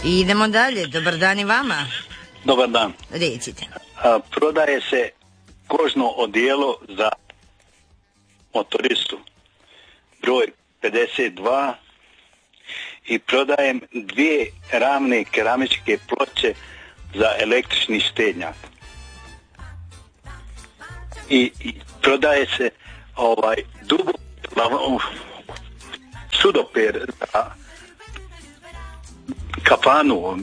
Idemo dalje, dobar dan i vama. Dobar dan. Recite. Prodaje se kožno odijelo za motoristu, broj 52, i prodajem 2 ravne keramičke ploče za električni štednjak. I prodaje se sudoper za kafanu.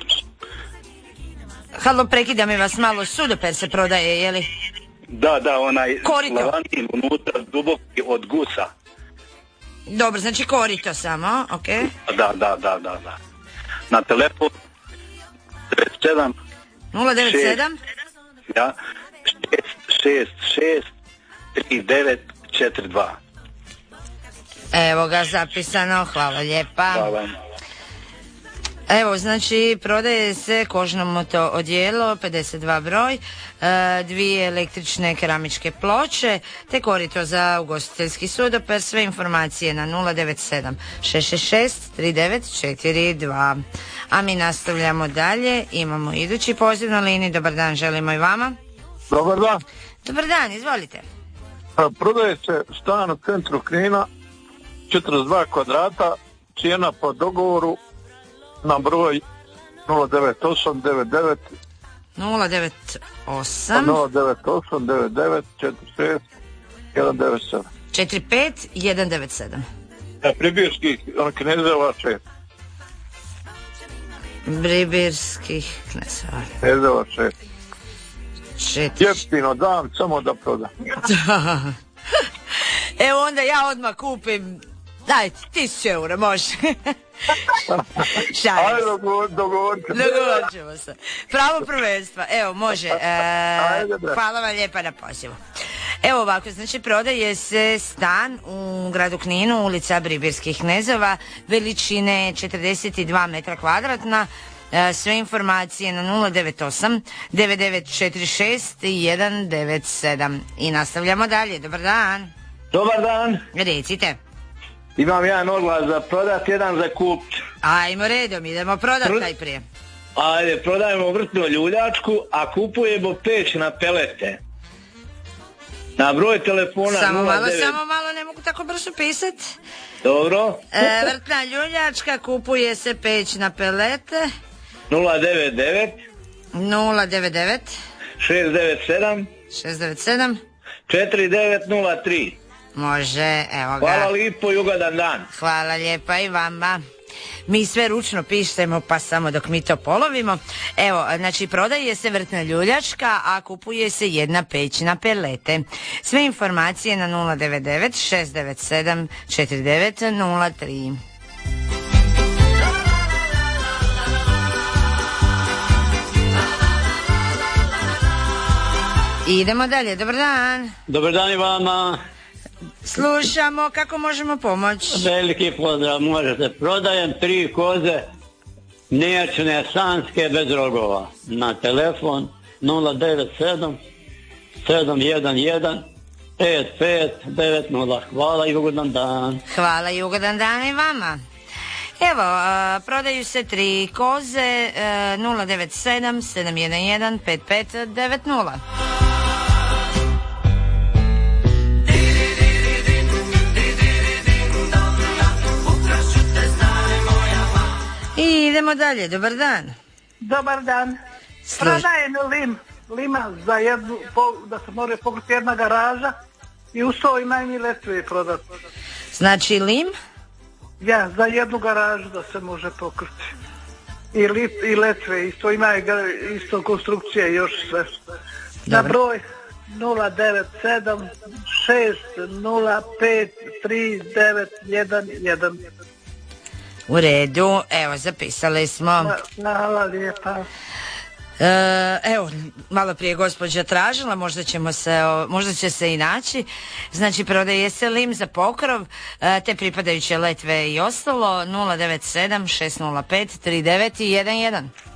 Halo, prekidam i vas malo, sudoper se prodaje, je li? Da, onaj korito. Lavanin unutra duboki od gusa. Dobro, znači korito samo, ok. Da. Na telefon 97 097 ja 666 3942. Evo ga zapisano, hvala lijepa. Hvala. Evo, znači, prodaje se kožno odijelo, 52 broj, 2 električne keramičke ploče, te korito za ugostiteljski sudoper. Sve informacije na 097 666 3942. A mi nastavljamo dalje, imamo idući poziv na liniji. Dobar dan, želimo i vama. Dobar dan. Dobar dan, izvolite. Prodaje se stan u centru Knina, 42 kvadrata, cijena po dogovoru, na broj 098 99 46 197. 45 197. Bribirskih knezova 6. Bribirskih knezova. Knezova 6. Jeftino dam, samo da prodam. Evo onda ja odmah kupim, dajte, 1000 eura, može. Ajde, dogovorit ćemo se. Pravo prvenstva, evo može. Hvala vam lijepa na pozivu. Evo ovako, znači prodaje se stan u gradu Kninu, ulica Bribirskih knezova, veličine 42 metra kvadratna. Sve informacije na 098 9946 197. I nastavljamo dalje. Dobar dan. Dobar dan. Recite. Imam jedan oglas za prodat, jedan za kupit. Ajmo redom, idemo prodat najprije. Ajde, prodajemo vrtnu ljuljačku, a kupujemo peć na pelete. Na broj telefona 09... Samo malo, ne mogu tako brzo pisat. Dobro. Vrtna ljuljačka, kupuje se peć na pelete. 099 697 4903. Može, evo ga. Hvala lijepo i ugodan dan. Hvala lijepa i vama. Mi sve ručno pišemo, pa samo dok mi to polovimo. Evo, znači prodaje se vrtna ljuljačka, a kupuje se jedna peć na pelete. Sve informacije na 099 697 4903. Idemo dalje, dobar dan. Dobar dan i vama. Slušamo, kako možemo pomoći? Veliki pozdrav, možete. Prodajem 3 koze mliječne sanske bez rogova. Na telefon 097 711 5590. Hvala i ugodan dan. Hvala i ugodan dan i vama. Evo, prodaju se 3 koze, 097 711 5590. I idemo dalje, dobar dan. Dobar dan. Prodajem lima za jednu, da se može pokriti jedna garaža i uz to ima i letve prodati. Znači lim? Ja, za jednu garažu da se može pokriti. I letve, isto ima isto konstrukcije i još sve. Na broj 097 605 3911. U redu, evo zapisali smo. Hvala lijepa. Evo, malo prije gospođa tražila, možda će se i naći. Znači prodaje se lim za pokrov, te pripadajuće letve i ostalo, 097 605 3911.